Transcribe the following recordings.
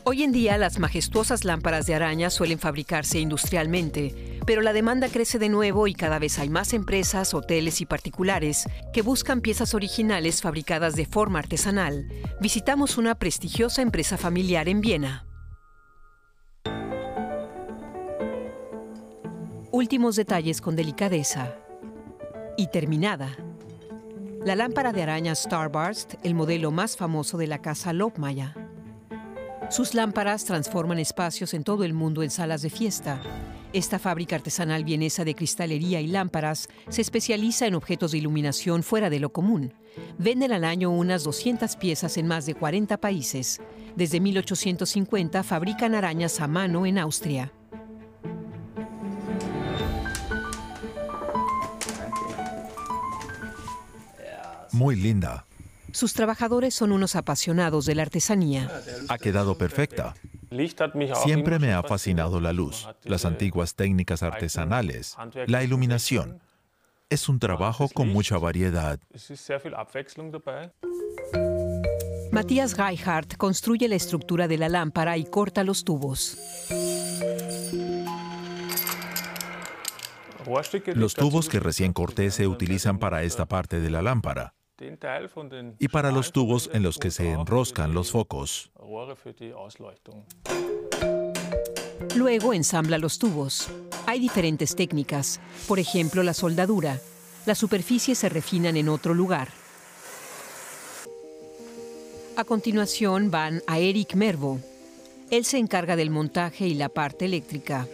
Hoy en día, las majestuosas lámparas de araña suelen fabricarse industrialmente, pero la demanda crece de nuevo y cada vez hay más empresas, hoteles y particulares que buscan piezas originales fabricadas de forma artesanal. Visitamos una prestigiosa empresa familiar en Viena. Últimos detalles con delicadeza. Y terminada. La lámpara de araña Starburst, el modelo más famoso de la casa Lobmeier. Sus lámparas transforman espacios en todo el mundo en salas de fiesta. Esta fábrica artesanal vienesa de cristalería y lámparas se especializa en objetos de iluminación fuera de lo común. Venden al año unas 200 piezas en más de 40 países. Desde 1850 fabrican arañas a mano en Austria. Muy linda. Sus trabajadores son unos apasionados de la artesanía. Ha quedado perfecta. Siempre me ha fascinado la luz, las antiguas técnicas artesanales, la iluminación. Es un trabajo con mucha variedad. Matthias Reichardt construye la estructura de la lámpara y corta los tubos. Los tubos que recién corté se utilizan para esta parte de la lámpara y para los tubos en los que se enroscan los focos. Luego ensambla los tubos. Hay diferentes técnicas, por ejemplo la soldadura. Las superficies se refinan en otro lugar. A continuación van a Erik Mervo. Él se encarga del montaje y la parte eléctrica.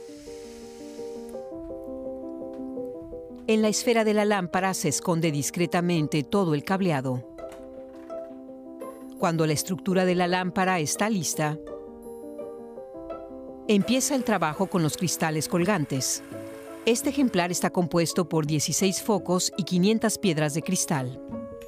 En la esfera de la lámpara se esconde discretamente todo el cableado. Cuando la estructura de la lámpara está lista, empieza el trabajo con los cristales colgantes. Este ejemplar está compuesto por 16 focos y 500 piedras de cristal.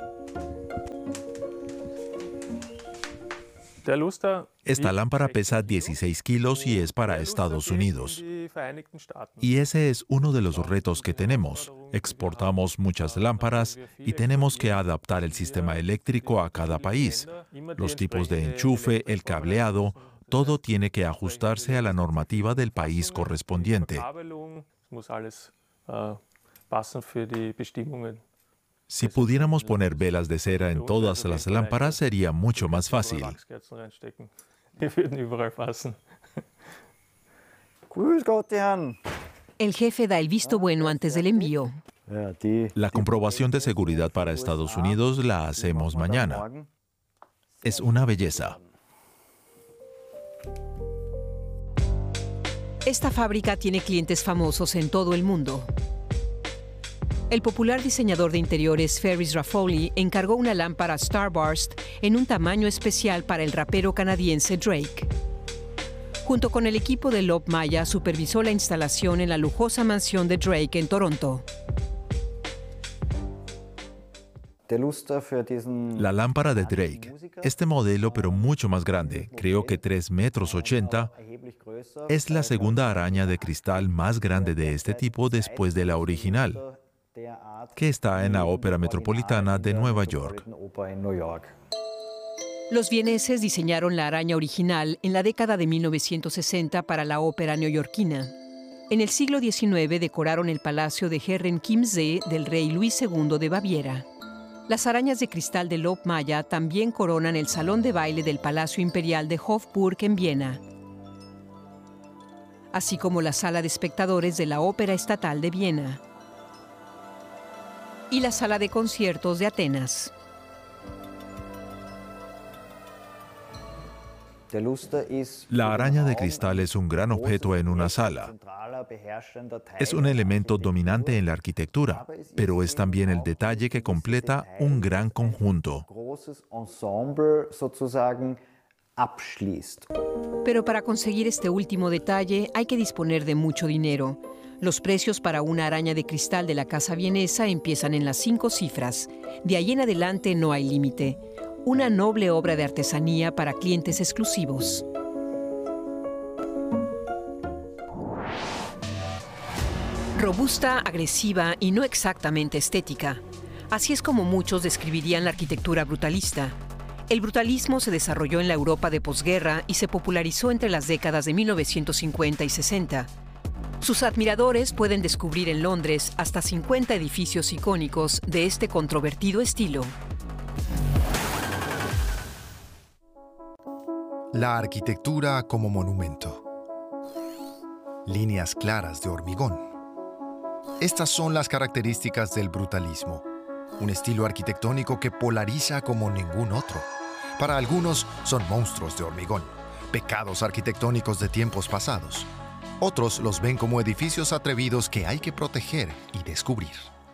Esta lámpara pesa 16 kilos y es para Estados Unidos. Y ese es uno de los retos que tenemos. Exportamos muchas lámparas y tenemos que adaptar el sistema eléctrico a cada país. Los tipos de enchufe, el cableado, todo tiene que ajustarse a la normativa del país correspondiente. Si pudiéramos poner velas de cera en todas las lámparas, sería mucho más fácil. El jefe da el visto bueno antes del envío. La comprobación de seguridad para Estados Unidos la hacemos mañana. Es una belleza. Esta fábrica tiene clientes famosos en todo el mundo. El popular diseñador de interiores Ferris Raffoli encargó una lámpara Starburst en un tamaño especial para el rapero canadiense Drake. Junto con el equipo de Lobmeier supervisó la instalación en la lujosa mansión de Drake en Toronto. La lámpara de Drake, este modelo pero mucho más grande, creo que 3,80 metros, es la segunda araña de cristal más grande de este tipo después de la original, que está en la Ópera Metropolitana de Nueva York. Los vieneses diseñaron la araña original en la década de 1960 para la ópera neoyorquina. En el siglo XIX decoraron el palacio de Herrenchiemsee del rey Luis II de Baviera. Las arañas de cristal de Lobmeier también coronan el salón de baile del Palacio Imperial de Hofburg en Viena, así como la sala de espectadores de la Ópera Estatal de Viena y la sala de conciertos de Atenas. La araña de cristal es un gran objeto en una sala. Es un elemento dominante en la arquitectura, pero es también el detalle que completa un gran conjunto. Pero para conseguir este último detalle hay que disponer de mucho dinero. Los precios para una araña de cristal de la casa vienesa empiezan en las 5 cifras. De ahí en adelante no hay límite. Una noble obra de artesanía para clientes exclusivos. Robusta, agresiva y no exactamente estética. Así es como muchos describirían la arquitectura brutalista. El brutalismo se desarrolló en la Europa de posguerra y se popularizó entre las décadas de 1950 y 60. Sus admiradores pueden descubrir en Londres hasta 50 edificios icónicos de este controvertido estilo. La arquitectura como monumento. Líneas claras de hormigón. Estas son las características del brutalismo, un estilo arquitectónico que polariza como ningún otro. Para algunos son monstruos de hormigón, pecados arquitectónicos de tiempos pasados. Otros los ven como edificios atrevidos que hay que proteger y descubrir.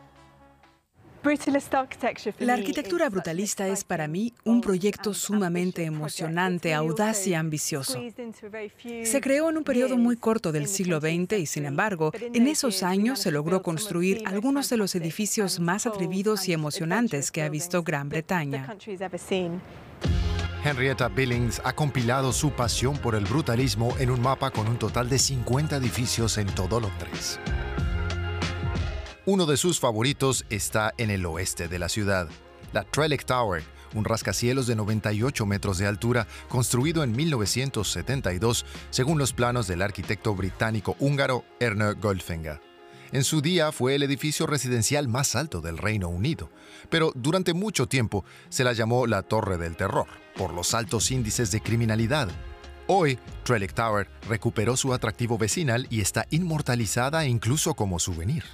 La arquitectura brutalista es para mí un proyecto sumamente emocionante, audaz y ambicioso. Se creó en un periodo muy corto del siglo XX y, sin embargo, en esos años se logró construir algunos de los edificios más atrevidos y emocionantes que ha visto Gran Bretaña. Henrietta Billings ha compilado su pasión por el brutalismo en un mapa con un total de 50 edificios en todo Londres. Uno de sus favoritos está en el oeste de la ciudad, la Trellick Tower, un rascacielos de 98 metros de altura construido en 1972 según los planos del arquitecto británico-húngaro Ernő Goldfinger. En su día fue el edificio residencial más alto del Reino Unido, pero durante mucho tiempo se la llamó la Torre del Terror por los altos índices de criminalidad. Hoy, Trellick Tower recuperó su atractivo vecinal y está inmortalizada incluso como souvenir.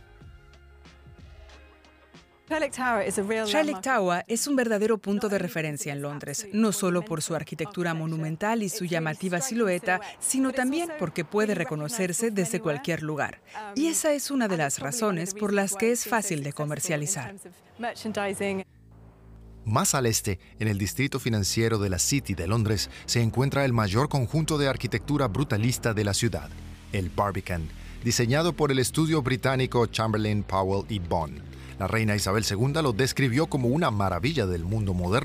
Trellick Tower es un verdadero punto de referencia en Londres, no solo por su arquitectura monumental y su llamativa silueta, sino también porque puede reconocerse desde cualquier lugar. Y esa es una de las razones por las que es fácil de comercializar. Más al este, en el distrito financiero de la City de Londres, se encuentra el mayor conjunto de arquitectura brutalista de la ciudad, el Barbican, diseñado por el estudio británico Chamberlain, Powell y Bond. La reina Isabel II lo describió como una maravilla del mundo moderno.